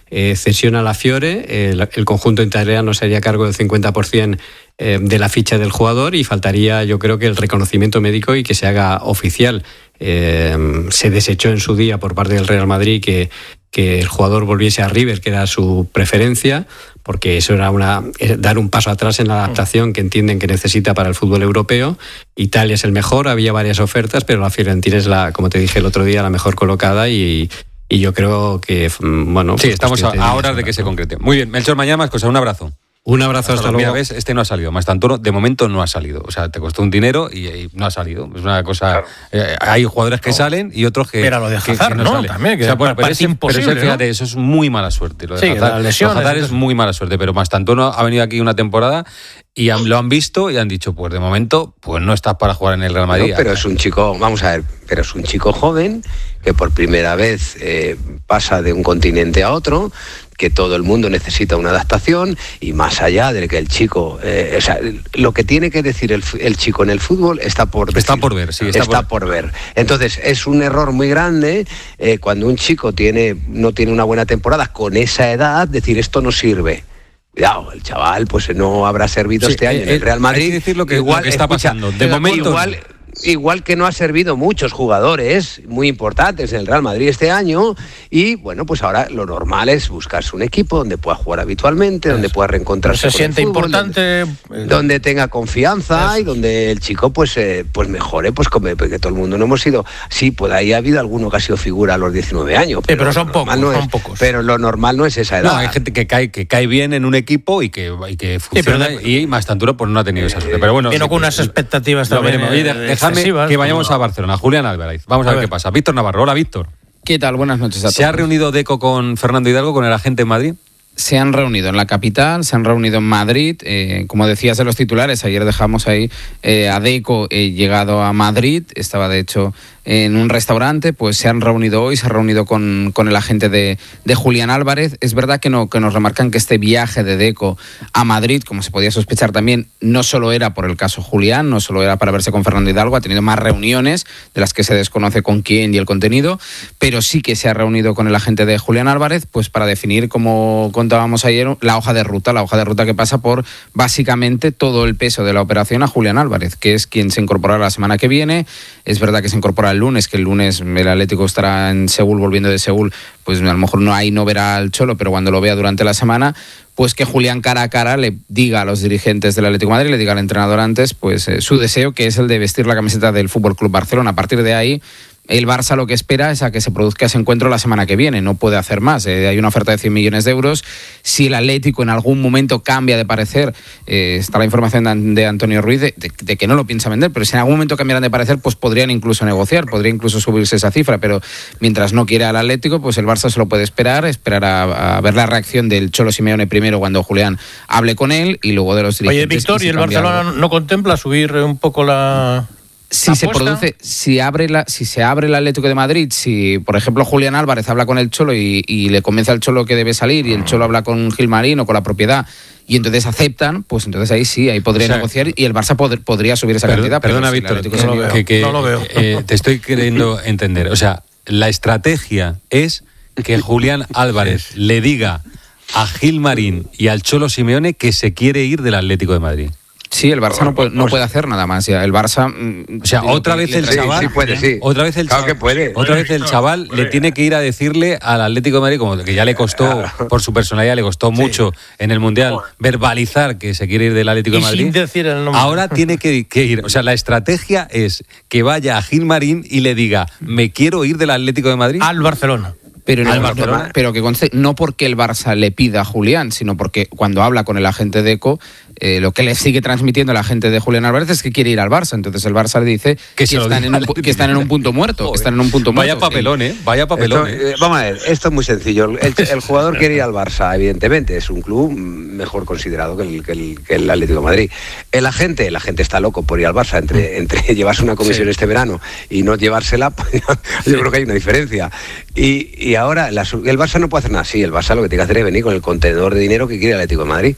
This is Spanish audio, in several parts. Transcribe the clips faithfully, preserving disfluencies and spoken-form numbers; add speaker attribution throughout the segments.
Speaker 1: eh, cesión a la Fiore, eh, el, el conjunto italiano se haría cargo del cincuenta por ciento eh, de la ficha del jugador y faltaría, yo creo, que el reconocimiento médico y que se haga oficial. Eh, se desechó en su día por parte del Real Madrid que, que el jugador volviese a River, que era su preferencia, porque eso era una dar un paso atrás en la adaptación que entienden que necesita para el fútbol europeo. Italia es el mejor, había varias ofertas, pero la Fiorentina es, la, como te dije el otro día, la mejor colocada y, y yo creo que, bueno...
Speaker 2: Sí, pues estamos a, a horas de que se concrete. Muy bien, Melchor, mañana más cosas, un abrazo.
Speaker 1: Un abrazo, hasta, hasta luego.
Speaker 2: Ves, este no ha salido. Mastantoro, de momento no ha salido. O sea, te costó un dinero y, y no ha salido. Es una cosa... Claro. Eh, hay jugadores que no. salen y otros que...
Speaker 3: Pero lo de Hazard,
Speaker 2: que, que no,
Speaker 3: ¿no?
Speaker 2: Salen.
Speaker 3: También, que
Speaker 2: o sea, bueno, pero, ese,
Speaker 3: imposible,
Speaker 2: pero ese, fíjate,
Speaker 3: ¿no?
Speaker 2: eso es muy mala suerte. Lo de
Speaker 3: sí,
Speaker 2: Hazard,
Speaker 3: lesiones,
Speaker 2: lo de Hazard es muy mala suerte. Pero Mastantoro ha venido aquí una temporada y han, lo han visto y han dicho, pues de momento, pues no estás para jugar en el Real Madrid.
Speaker 4: No, pero es un chico, vamos a ver, pero es un chico joven que por primera vez eh, pasa de un continente a otro, que todo el mundo necesita una adaptación y más allá de que el chico, eh, o sea, lo que tiene que decir el, el chico en el fútbol está por decir,
Speaker 2: está por ver, sí, está,
Speaker 4: está por... por ver. Entonces es un error muy grande eh, cuando un chico tiene no tiene una buena temporada con esa edad, decir esto no sirve. Cuidado, el chaval pues no habrá servido sí, este año eh, en el Real Madrid.
Speaker 2: Hay que decir lo que,
Speaker 4: igual,
Speaker 2: lo que está
Speaker 4: escucha,
Speaker 2: pasando. De momento
Speaker 4: igual, Igual que no ha servido muchos jugadores muy importantes en el Real Madrid este año y bueno, pues ahora lo normal es buscarse un equipo donde pueda jugar habitualmente, donde pueda reencontrarse
Speaker 3: se
Speaker 4: con
Speaker 3: siente
Speaker 4: el fútbol,
Speaker 3: importante,
Speaker 4: donde, donde tenga confianza Eso. y donde el chico pues eh, pues mejore, pues como porque todo el mundo no hemos sido, sí, pues ahí ha habido alguno que ha sido figura a los diecinueve años,
Speaker 3: pero, sí, pero son pocos,
Speaker 4: no
Speaker 3: son
Speaker 4: es,
Speaker 3: pocos.
Speaker 4: Pero lo normal no es esa edad.
Speaker 2: No, hay gente que cae que cae bien en un equipo y que y que funciona sí, de, y Mastanturo pues no ha tenido esa suerte, pero bueno,
Speaker 3: vino sí, con unas expectativas también.
Speaker 2: Oye, dejadme que vayamos a Barcelona. Julián Álvarez. Vamos a, a ver, ver qué pasa. Víctor Navarro. Hola, Víctor.
Speaker 5: ¿Qué tal? Buenas noches a todos.
Speaker 2: ¿Se ha reunido Deco con Fernando Hidalgo, con el agente en Madrid?
Speaker 5: Se han reunido en la capital, se han reunido en Madrid. Eh, como decías en los titulares, ayer dejamos ahí eh, a Deco eh, llegado a Madrid. Estaba, de hecho, en un restaurante. Pues se han reunido hoy, se ha reunido con, con el agente de, de Julián Álvarez. Es verdad que, no, que nos remarcan que este viaje de Deco a Madrid, como se podía sospechar también, no solo era por el caso Julián, no solo era para verse con Fernando Hidalgo, ha tenido más reuniones de las que se desconoce con quién y el contenido, pero sí que se ha reunido con el agente de Julián Álvarez pues para definir, como contábamos ayer, la hoja de ruta, la hoja de ruta que pasa por básicamente todo el peso de la operación a Julián Álvarez, que es quien se incorporará la semana que viene. Es verdad que se incorpora el lunes, que el lunes el Atlético estará en Seúl, volviendo de Seúl, pues a lo mejor no ahí no verá al Cholo, pero cuando lo vea durante la semana, pues que Julián cara a cara le diga a los dirigentes del Atlético de Madrid, le diga al entrenador antes, pues eh, su deseo, que es el de vestir la camiseta del F C Barcelona. A partir de ahí, el Barça lo que espera es a que se produzca ese encuentro la semana que viene, no puede hacer más. Eh, hay una oferta de cien millones de euros. Si el Atlético en algún momento cambia de parecer, eh, está la información de, de Antonio Ruiz de, de, de que no lo piensa vender, pero si en algún momento cambiaran de parecer, pues podrían incluso negociar, podría incluso subirse esa cifra, pero mientras no quiera al Atlético, pues el Barça se lo puede esperar, esperar a, a ver la reacción del Cholo Simeone primero cuando Julián hable con él y luego de los dirigentes.
Speaker 3: Oye, Víctor, ¿y el Barcelona algo? no contempla subir un poco la...
Speaker 5: Si se produce, si abre la, si se abre el Atlético de Madrid, si por ejemplo Julián Álvarez habla con el Cholo y, y le convence al Cholo que debe salir y el Cholo habla con Gilmarín o con la propiedad y entonces aceptan, pues entonces ahí sí, ahí podría o sea, negociar y el Barça pod- podría subir esa
Speaker 2: perdón,
Speaker 5: cantidad.
Speaker 2: Perdona,
Speaker 5: pero
Speaker 2: Víctor,
Speaker 5: si
Speaker 2: que,
Speaker 5: no,
Speaker 2: lo que, que,
Speaker 3: no lo veo.
Speaker 2: Eh, te estoy queriendo entender. O sea, la estrategia es que Julián Álvarez le diga a Gilmarín y al Cholo Simeone que se quiere ir del Atlético de Madrid.
Speaker 5: Sí, el Barça no puede, no puede hacer nada más. Ya. El Barça,
Speaker 2: o sea, otra vez el chaval,
Speaker 4: sí, sí puede, sí.
Speaker 2: otra vez el
Speaker 4: claro
Speaker 2: chaval,
Speaker 4: que puede.
Speaker 2: otra vez el chaval le tiene que ir a decirle al Atlético de Madrid, como que ya le costó por su personalidad, le costó sí. mucho en el Mundial verbalizar que se quiere ir del Atlético de Madrid.
Speaker 3: Sin decir el nombre.
Speaker 2: Ahora tiene que, que ir, o sea, la estrategia es que vaya a Gilmarín y le diga, me quiero ir del Atlético de Madrid
Speaker 3: al Barcelona.
Speaker 5: Pero, no, no, pero que conste, no porque el Barça le pida a Julián, sino porque cuando habla con el agente de Deco, eh, lo que le sigue transmitiendo el agente de Julián Álvarez es que quiere ir al Barça. Entonces el Barça le dice que, que, están, en un, que están en un punto muerto. Que están en un punto
Speaker 2: Vaya
Speaker 5: muerto.
Speaker 2: papelón, ¿eh? Vaya papelón.
Speaker 4: Esto, eh, vamos a ver, esto es muy sencillo. El, el jugador quiere ir al Barça, evidentemente. Es un club mejor considerado que el, que el, que el Atlético de Madrid. El agente, el agente está loco por ir al Barça. Entre, entre llevarse una comisión sí. este verano y no llevársela, pues, yo creo que hay una diferencia. Y, y ahora, la, el Barça no puede hacer nada. Sí, el Barça lo que tiene que hacer es venir con el contenedor de dinero que quiere el Atlético de Madrid.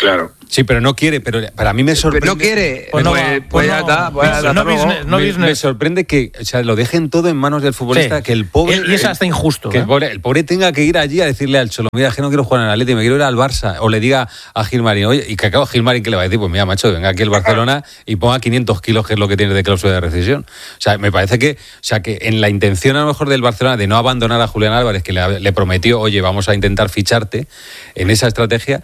Speaker 6: Claro.
Speaker 2: Sí, pero no quiere, pero para mí me sorprende.
Speaker 4: No quiere,
Speaker 3: Pues
Speaker 4: pues,
Speaker 3: no,
Speaker 4: pues,
Speaker 3: pues
Speaker 4: ya
Speaker 3: no,
Speaker 4: está, pues ya está,
Speaker 3: no
Speaker 4: hasta luego.
Speaker 3: business, no
Speaker 2: me,
Speaker 3: business.
Speaker 2: me sorprende que, o sea, lo dejen todo en manos del futbolista,
Speaker 3: Sí.
Speaker 2: que el pobre...
Speaker 3: Y es hasta injusto.
Speaker 2: Que
Speaker 3: ¿eh?
Speaker 2: el, pobre, el pobre tenga que ir allí a decirle al Cholo, mira, es que no quiero jugar en el Atleti, me quiero ir al Barça. O le diga a Gilmarín, oye, y que acabo Gilmarín, ¿qué le va a decir? Pues mira, macho, venga aquí el Barcelona y ponga quinientos kilos, que es lo que tiene de cláusula de rescisión. O sea, me parece que, o sea, que en la intención a lo mejor del Barcelona de no abandonar a Julián Álvarez, que le, le prometió, oye, vamos a intentar ficharte, en esa estrategia...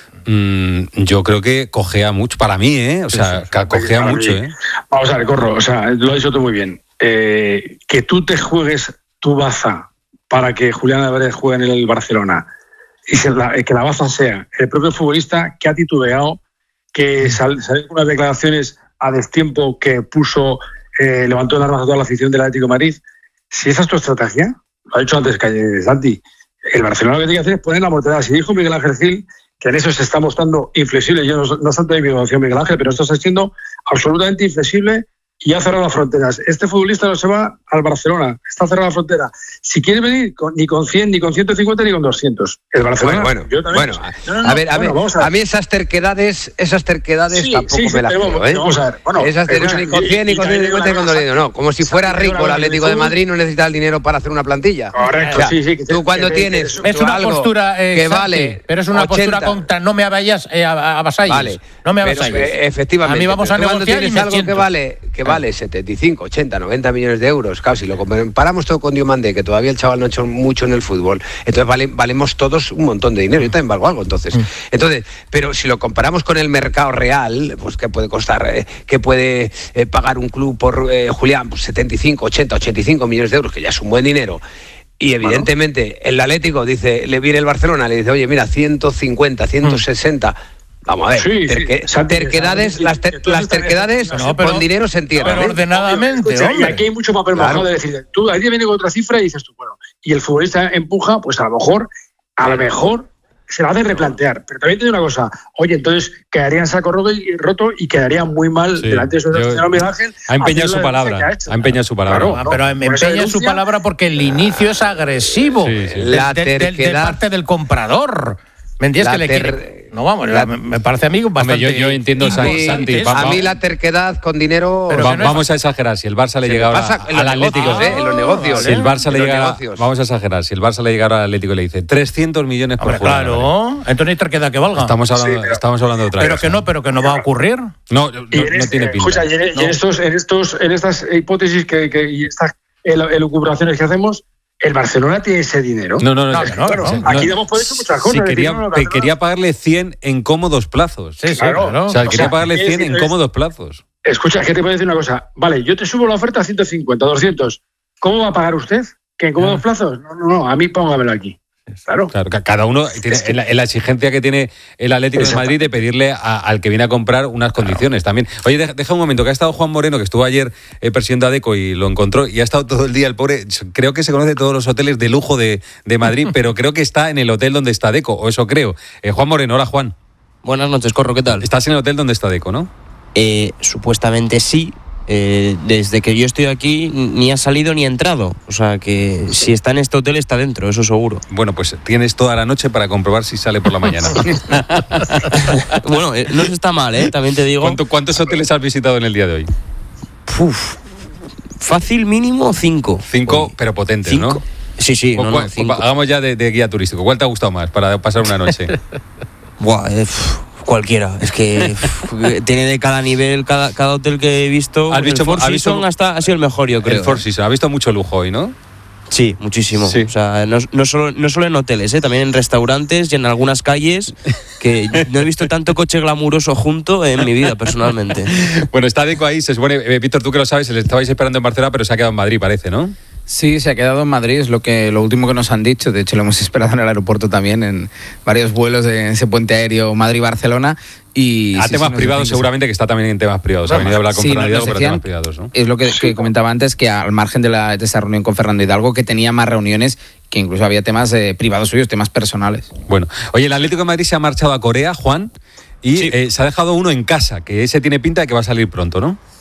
Speaker 2: Mm, yo creo que cojea mucho, para mí, ¿eh? O sea,
Speaker 6: Sí, sí, sí.
Speaker 2: cojea
Speaker 6: Para
Speaker 2: mucho,
Speaker 6: mí.
Speaker 2: ¿eh?
Speaker 6: Vamos a ver, Corro, o sea, lo has dicho tú muy bien. Eh, que tú te juegues tu baza para que Julián Álvarez juegue en el Barcelona y se la, que la baza sea el propio futbolista que ha titubeado, que sal, salió con unas declaraciones a destiempo que puso, eh, levantó el arma a toda la afición del Atlético de Madrid. Si esa es tu estrategia, lo ha dicho antes Santi, el Barcelona lo que tiene que hacer es poner la mortera. Si dijo Miguel Ángel Gil que en eso se está mostrando inflexible, yo no, no salto de mi evaluación, Miguel Ángel, pero esto está siendo absolutamente inflexible y ha cerrado las fronteras. Este futbolista no se va al Barcelona, está cerrada la frontera. Si quiere venir, con, ni con cien, ni con ciento cincuenta, ni con doscientos. El Barcelona,
Speaker 4: Bueno, bueno,
Speaker 6: yo también.
Speaker 4: bueno.
Speaker 6: No, no, no,
Speaker 4: a ver, a,
Speaker 6: bueno,
Speaker 4: ver
Speaker 6: vamos a,
Speaker 4: a mí esas terquedades, esas terquedades
Speaker 6: Sí,
Speaker 4: tampoco
Speaker 6: sí, sí,
Speaker 4: me las
Speaker 6: pero
Speaker 4: creo,
Speaker 6: vamos,
Speaker 4: ¿eh?
Speaker 6: vamos a ver, bueno,
Speaker 4: esas terquedades,
Speaker 6: escucha,
Speaker 4: ni con
Speaker 6: y-
Speaker 4: cien, ni
Speaker 6: y
Speaker 4: con
Speaker 6: también
Speaker 4: ciento cincuenta, ni con
Speaker 6: una
Speaker 4: doscientos, no. Como si fuera
Speaker 6: Santi,
Speaker 4: rico el
Speaker 6: una
Speaker 4: Atlético de
Speaker 6: fútbol.
Speaker 4: Madrid, no necesita el dinero para hacer una plantilla.
Speaker 6: Correcto,
Speaker 4: O sea,
Speaker 6: sí, sí. Que te-
Speaker 4: tú cuando
Speaker 6: que te-
Speaker 4: tienes
Speaker 6: que
Speaker 3: Es una
Speaker 4: algo
Speaker 3: postura eh,
Speaker 4: que
Speaker 3: Santi,
Speaker 4: vale
Speaker 3: pero es una postura
Speaker 4: ochenta.
Speaker 3: contra no me avallas, eh, avasalles.
Speaker 4: Vale,
Speaker 3: no me
Speaker 4: pero,
Speaker 3: avasalles.
Speaker 4: eh, efectivamente.
Speaker 3: A mí vamos a
Speaker 4: pero tú cuando
Speaker 3: negociar y
Speaker 4: tienes
Speaker 3: me
Speaker 4: algo
Speaker 3: siento.
Speaker 4: que vale, que vale setenta y cinco, ochenta, noventa millones de euros, claro, si lo comparamos todo con Diomande, que todavía el chaval no ha hecho mucho en el fútbol, entonces vale, valemos todos un montón de dinero. Yo también valgo algo, entonces. Mm. Entonces, pero si lo comparamos con el mercado real, pues ¿qué puede costar? Eh, ¿Qué puede eh, pagar un club por eh, Julián? Pues setenta y cinco, ochenta, ochenta y cinco millones de euros, que ya es un buen dinero. Y evidentemente bueno. el Atlético dice, le viene el Barcelona, le dice, oye, mira, ciento cincuenta, ciento sesenta. Vamos a ver,
Speaker 6: Sí,
Speaker 4: terque,
Speaker 6: sí,
Speaker 4: terquedades,
Speaker 6: sí,
Speaker 4: las, ter, las terquedades
Speaker 3: no, pero,
Speaker 4: con dinero se entierran.
Speaker 3: Pero
Speaker 4: ¿eh?
Speaker 3: ordenadamente,
Speaker 6: Escucha,
Speaker 3: hombre.
Speaker 6: y aquí hay mucho papel
Speaker 4: Claro.
Speaker 6: mojado de decir, tú ahí viene con otra cifra y dices tú, bueno, y el futbolista empuja, pues a lo mejor, a lo mejor se la ha de replantear. Pero también te digo una cosa, oye, entonces quedaría en saco roto y, roto y quedaría muy mal
Speaker 2: Sí,
Speaker 6: delante de su
Speaker 2: yo-
Speaker 6: señor Miguel Ángel.
Speaker 2: Ha empeñado su
Speaker 6: haciendo la denuncia
Speaker 2: palabra.
Speaker 6: que ha hecho.
Speaker 2: Ha empeñado su palabra.
Speaker 6: Claro,
Speaker 3: Ah,
Speaker 6: no,
Speaker 3: pero
Speaker 6: por
Speaker 3: empeña
Speaker 6: esa
Speaker 3: su
Speaker 6: denuncia-
Speaker 3: palabra porque el inicio es agresivo
Speaker 2: Sí, sí.
Speaker 3: de,
Speaker 4: La
Speaker 3: de- de- de
Speaker 4: terquedad-
Speaker 3: parte del comprador. ¿Me entiendes?
Speaker 4: La
Speaker 3: Que le
Speaker 4: ter-
Speaker 3: quiere. No, vamos,
Speaker 4: la-
Speaker 3: me, me parece a mí
Speaker 2: Hombre,
Speaker 3: bastante.
Speaker 2: yo, yo entiendo,
Speaker 4: A mí,
Speaker 2: Santi.
Speaker 3: ¿eh?
Speaker 2: va-
Speaker 4: a
Speaker 2: va-
Speaker 4: mí la terquedad con dinero...
Speaker 3: Pero
Speaker 2: va-
Speaker 3: que no es-
Speaker 2: vamos a exagerar. Si el Barça le
Speaker 4: Se
Speaker 2: llega
Speaker 4: me
Speaker 2: ahora
Speaker 4: pasa en
Speaker 2: al
Speaker 4: los
Speaker 2: Atlético.
Speaker 4: negocios, ¿eh? En los negocios.
Speaker 2: Si el Barça
Speaker 4: En
Speaker 2: le
Speaker 4: los
Speaker 2: llega,
Speaker 4: negocios.
Speaker 2: vamos a exagerar, si el Barça le llegara al Atlético y le dice trescientos millones por
Speaker 3: Hombre,
Speaker 2: Julián Álvarez.
Speaker 3: claro. Entonces no hay terquedad que valga.
Speaker 2: Estamos hablando,
Speaker 6: Sí, pero-
Speaker 2: estamos hablando de otra
Speaker 3: pero
Speaker 2: cosa.
Speaker 3: que no, pero que no va a ocurrir.
Speaker 2: No, no,
Speaker 6: Y en
Speaker 2: no
Speaker 6: este-
Speaker 2: tiene pinta.
Speaker 6: Escucha, y en, y en
Speaker 3: No.
Speaker 6: estos, en estos, en estas hipótesis que, que y estas el- elucubraciones que hacemos, el Barcelona tiene ese dinero.
Speaker 2: No, no, no.
Speaker 3: No, que no,
Speaker 6: Claro,
Speaker 3: que no.
Speaker 6: aquí damos por hecho muchas cosas.
Speaker 2: Sí,
Speaker 6: es decir,
Speaker 2: quería,
Speaker 6: no, no, el
Speaker 2: que
Speaker 6: Barcelona-
Speaker 2: quería pagarle cien en cómodos plazos.
Speaker 3: Sí, sí,
Speaker 6: Claro.
Speaker 3: claro.
Speaker 2: O sea,
Speaker 6: O
Speaker 2: quería
Speaker 6: sea,
Speaker 2: pagarle
Speaker 6: es-
Speaker 2: cien en
Speaker 6: es-
Speaker 2: cómodos plazos.
Speaker 6: Escucha, es que te puedo decir una cosa. Vale, yo te subo la oferta a ciento cincuenta, doscientos. ¿Cómo va a pagar usted? ¿Que en cómodos plazos? No, no, no, a mí póngamelo aquí. Claro.
Speaker 2: Claro, ca- cada uno tiene en la, en la exigencia que tiene el Atlético de
Speaker 6: Exacto.
Speaker 2: Madrid de pedirle a- al que viene a comprar unas condiciones también. Oye, deja, deja un momento, que ha estado Juan Moreno, que estuvo ayer eh, presidiendo Adeco y lo encontró, y ha estado todo el día el pobre. Creo que se conoce todos los hoteles de lujo de, de Madrid, pero creo que está en el hotel donde está Adeco, o eso creo. Eh, Juan Moreno, hola Juan.
Speaker 7: Buenas noches, Corro, ¿qué tal?
Speaker 2: Estás en el hotel donde está Adeco, ¿no?
Speaker 7: Eh, supuestamente sí. Eh, desde que yo estoy aquí ni ha salido ni ha entrado. O sea que si está en este hotel está dentro, eso seguro.
Speaker 2: Bueno, pues tienes toda la noche para comprobar si sale por la mañana.
Speaker 7: Bueno, eh, no se está mal, ¿eh? También te digo.
Speaker 2: ¿Cuánto- ¿Cuántos hoteles has visitado en el día de hoy?
Speaker 7: Uf, fácil mínimo cinco.
Speaker 2: Cinco,
Speaker 7: Hoy.
Speaker 2: pero potentes,
Speaker 7: Cinco.
Speaker 2: ¿no?
Speaker 7: Sí, sí, no,
Speaker 2: ¿Cuál-
Speaker 7: no, cinco.
Speaker 2: Hagamos ya de, de guía turístico. ¿Cuál te ha gustado más para pasar una noche?
Speaker 7: Buah, eh, pf, cualquiera. Es que pf, tiene de cada nivel, cada, cada hotel que he visto.
Speaker 2: ¿Has visto-
Speaker 7: el Four
Speaker 2: has visto-
Speaker 7: Seasons hasta ha sido el mejor, yo creo.
Speaker 2: El Four Seasons. Ha visto mucho lujo hoy, ¿no?
Speaker 7: Sí, muchísimo.
Speaker 2: Sí.
Speaker 7: O sea, no, no, solo, no solo en hoteles, ¿eh? También en restaurantes y en algunas calles, que no he visto tanto coche glamuroso junto en mi vida, personalmente.
Speaker 2: Bueno, está Deco ahí, se supone, eh, Víctor, tú que lo sabes, le estabais esperando en Barcelona, pero se ha quedado en Madrid, parece, ¿no?
Speaker 5: Sí, se ha quedado en Madrid, es lo que lo último que nos han dicho. De hecho, lo hemos esperado en el aeropuerto también, en varios vuelos de ese puente aéreo Madrid-Barcelona. Y
Speaker 2: a
Speaker 5: sí,
Speaker 2: temas
Speaker 5: sí, nos
Speaker 2: privados,
Speaker 5: dicen que
Speaker 2: seguramente que está también en temas privados. Ha venido a hablar con
Speaker 5: sí,
Speaker 2: Fernando
Speaker 5: nos
Speaker 2: Hidalgo, pero
Speaker 5: decían-
Speaker 2: temas privados, ¿no?
Speaker 5: Es lo que, que comentaba antes, que al margen de, la, de esa reunión con Fernando Hidalgo, que tenía más reuniones, que incluso había temas eh, privados suyos, temas personales.
Speaker 2: Bueno, oye, el Atlético de Madrid se ha marchado a Corea, Juan, y
Speaker 7: Sí.
Speaker 2: eh, se ha dejado uno en casa, que ese tiene pinta de que va a salir pronto, ¿no?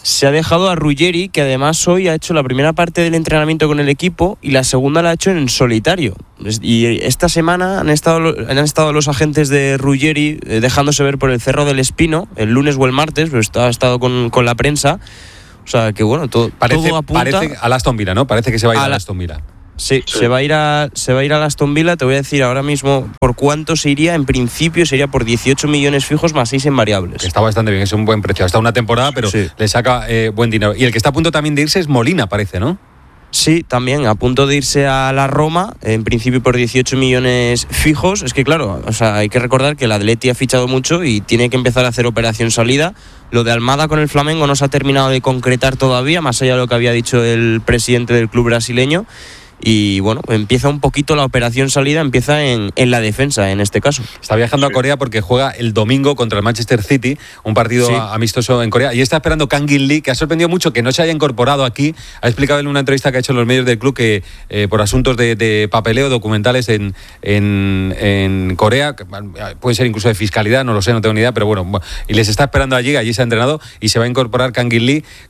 Speaker 7: se ha dejado a Ruggeri, que además hoy ha hecho la primera parte del entrenamiento con el equipo y la segunda la ha hecho en solitario. Y esta semana han estado, han estado los agentes de Ruggeri eh, dejándose ver por el Cerro del Espino, el lunes o el martes, pero está, ha estado con, con la prensa. O sea, que bueno, todo,
Speaker 2: parece,
Speaker 7: todo apunta...
Speaker 2: Parece a Aston Villa, ¿no? Parece que se va a ir a,
Speaker 7: a la...
Speaker 2: Aston Villa.
Speaker 7: Sí, sí, se va a ir a se va a ir a Aston Villa. Te voy a decir ahora mismo por cuánto se iría. En principio sería por dieciocho millones fijos más seis en variables.
Speaker 2: Que está bastante bien, es un buen precio. Hasta una temporada, pero sí, le saca eh, buen dinero. Y el que está a punto también de irse es Molina, parece, ¿no?
Speaker 7: Sí, también a punto de irse a la Roma, en principio por dieciocho millones fijos. Es que claro, o sea, hay que recordar que el Atleti ha fichado mucho y tiene que empezar a hacer operación salida. Lo de Almada con el Flamengo no se ha terminado de concretar todavía, más allá de lo que había dicho el presidente del club brasileño. Y bueno, empieza un poquito la operación salida, empieza en, en la defensa en este caso.
Speaker 2: Está viajando a Corea porque juega el domingo contra el Manchester City, un partido sí. amistoso en Corea, y está esperando Kang In Lee, que ha sorprendido mucho que no se haya incorporado aquí. Ha explicado en una entrevista que ha hecho en los medios del club que eh, por asuntos de, de papeleo, documentales en, en, en Corea, que puede ser incluso de fiscalidad, no lo sé, no tengo ni idea, pero bueno, y les está esperando allí, allí se ha entrenado y se va a incorporar Kang In Lee